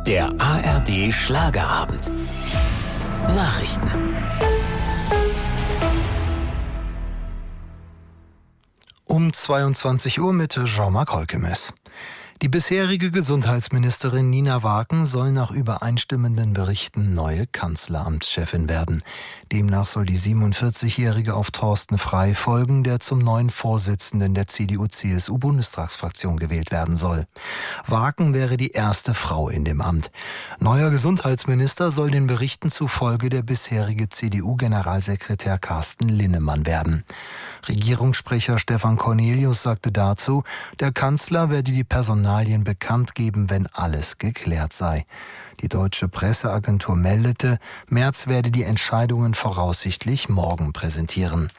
Der ARD Schlagerabend. Nachrichten. Um 22 Uhr mit Jean-Marc Holkemes. Die bisherige Gesundheitsministerin Nina Waken soll nach übereinstimmenden Berichten neue Kanzleramtschefin werden. Demnach soll die 47-Jährige auf Thorsten Frey folgen, der zum neuen Vorsitzenden der CDU-CSU-Bundestagsfraktion gewählt werden soll. Waken wäre die erste Frau in dem Amt. Neuer Gesundheitsminister soll den Berichten zufolge der bisherige CDU-Generalsekretär Carsten Linnemann werden. Regierungssprecher Stefan Cornelius sagte dazu, der Kanzler werde die Personalien bekannt geben, wenn alles geklärt sei. Die deutsche Presseagentur meldete, Merz werde die Entscheidungen voraussichtlich morgen präsentieren.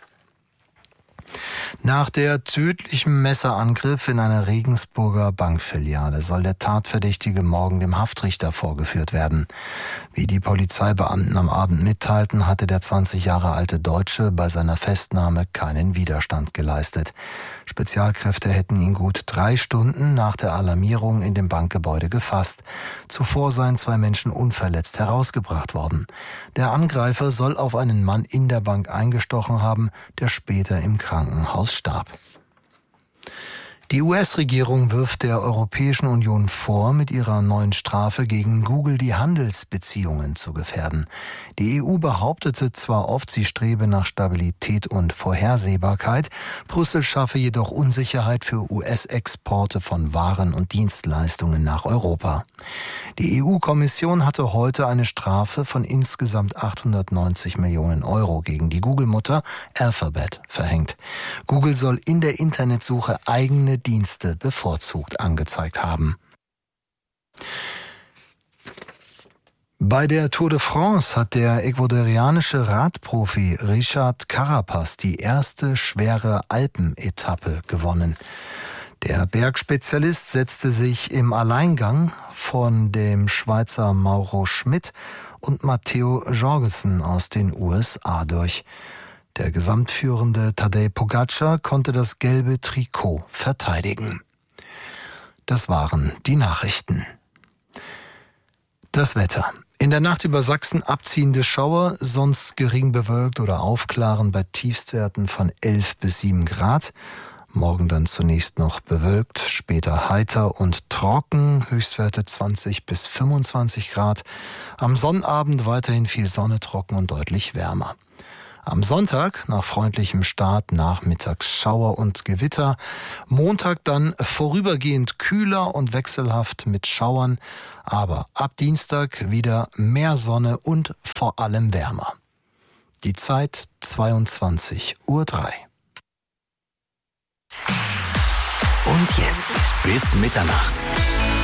Nach der tödlichen Messerangriff in einer Regensburger Bankfiliale soll der Tatverdächtige morgen dem Haftrichter vorgeführt werden. Wie die Polizeibeamten am Abend mitteilten, hatte der 20 Jahre alte Deutsche bei seiner Festnahme keinen Widerstand geleistet. Spezialkräfte hätten ihn gut 3 Stunden nach der Alarmierung in dem Bankgebäude gefasst. Zuvor seien 2 Menschen unverletzt herausgebracht worden. Der Angreifer soll auf einen Mann in der Bank eingestochen haben, der später im Krankenhaus starb. Die US-Regierung wirft der Europäischen Union vor, mit ihrer neuen Strafe gegen Google die Handelsbeziehungen zu gefährden. Die EU behauptete zwar oft, sie strebe nach Stabilität und Vorhersehbarkeit, Brüssel schaffe jedoch Unsicherheit für US-Exporte von Waren und Dienstleistungen nach Europa. Die EU-Kommission hatte heute eine Strafe von insgesamt 890 Millionen Euro gegen die Google-Mutter Alphabet verhängt. Google soll in der Internetsuche eigene Dienste bevorzugt angezeigt haben. Bei der Tour de France hat der ecuadorianische Radprofi Richard Carapaz die erste schwere Alpenetappe gewonnen. Der Bergspezialist setzte sich im Alleingang von dem Schweizer Mauro Schmid und Matteo Jorgensen aus den USA durch. Der gesamtführende Tadej Pogačar konnte das gelbe Trikot verteidigen. Das waren die Nachrichten. Das Wetter. In der Nacht über Sachsen abziehende Schauer, sonst gering bewölkt oder aufklaren bei Tiefstwerten von 11 bis 7 Grad. Morgen dann zunächst noch bewölkt, später heiter und trocken, Höchstwerte 20 bis 25 Grad. Am Sonnabend weiterhin viel Sonne, trocken und deutlich wärmer. Am Sonntag nach freundlichem Start nachmittags Schauer und Gewitter. Montag dann vorübergehend kühler und wechselhaft mit Schauern. Aber ab Dienstag wieder mehr Sonne und vor allem wärmer. Die Zeit 22:03 Uhr. Und jetzt bis Mitternacht.